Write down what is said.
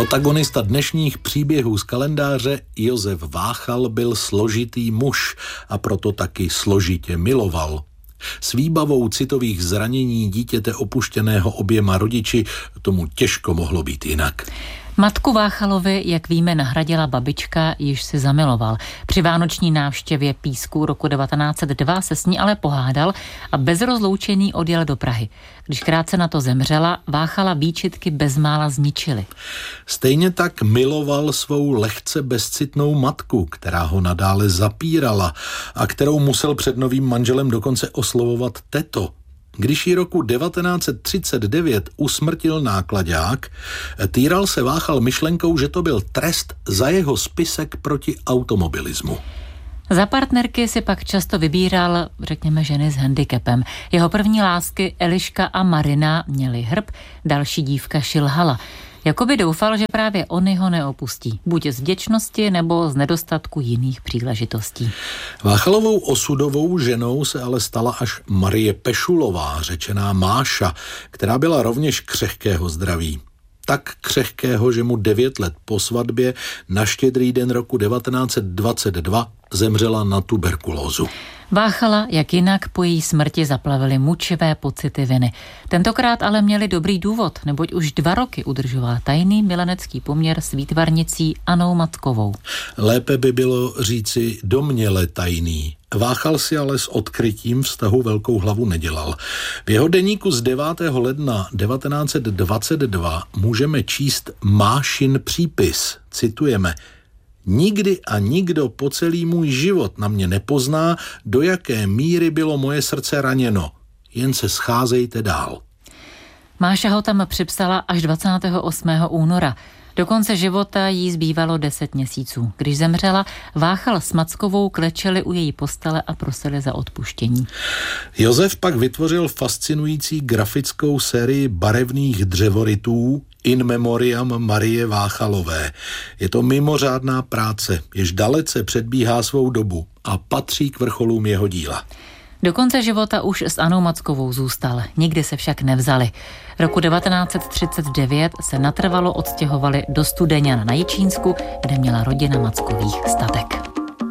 Protagonista dnešních příběhů z kalendáře Josef Váchal byl složitý muž a proto taky složitě miloval. S výbavou citových zranění dítěte opuštěného oběma rodiči tomu těžko mohlo být jinak. Matku Váchalovi, jak víme, nahradila babička, již si zamiloval. Při vánoční návštěvě Písku roku 1902 se s ní ale pohádal a bez rozloučení odjel do Prahy. Když krátce na to zemřela, Váchala výčitky bezmála zničily. Stejně tak miloval svou lehce bezcitnou matku, která ho nadále zapírala a kterou musel před novým manželem dokonce oslovovat teto. Když ji roku 1939 usmrtil náklaďák, týral se Váchal myšlenkou, že to byl trest za jeho spisek proti automobilismu. Za partnerky si pak často vybíral, řekněme, ženy s handicapem. Jeho první lásky Eliška a Marina měly hrb, další dívka šilhala. Jakoby doufal, že právě oni ho neopustí. Buď z vděčnosti, nebo z nedostatku jiných příležitostí. Váchalovou osudovou ženou se ale stala až Marie Pešulová, řečená Máša, která byla rovněž křehkého zdraví. Tak křehkého, že mu 9 let po svatbě na Štědrý den roku 1922 zemřela na tuberkulózu. Váchala, jak jinak, po její smrti zaplavily mučivé pocity viny. Tentokrát ale měli dobrý důvod, neboť už 2 roky udržovala tajný milenecký poměr s výtvarnicí Annou Mackovou. Lépe by bylo říci domněle tajný. Váchal si ale s odkrytím vztahu velkou hlavu nedělal. V jeho deníku z 9. ledna 1922 můžeme číst Mášin přípis. Citujeme: Nikdy a nikdo po celý můj život na mě nepozná, do jaké míry bylo moje srdce raněno. Jen se scházejte dál. Máša ho tam připsala až 28. února. Do konce života jí zbývalo 10 měsíců. Když zemřela, Váchal s Mackovou klečeli u její postele a prosili za odpuštění. Josef pak vytvořil fascinující grafickou sérii barevných dřevorytů In memoriam Marie Váchalové. Je to mimořádná práce, jež dalece předbíhá svou dobu a patří k vrcholům jeho díla. Do konce života už s Annou Mackovou zůstal, nikdy se však nevzali. Roku 1939 se natrvalo odstěhovali do Studeňan na Jičínsku, kde měla rodina Mackových statek.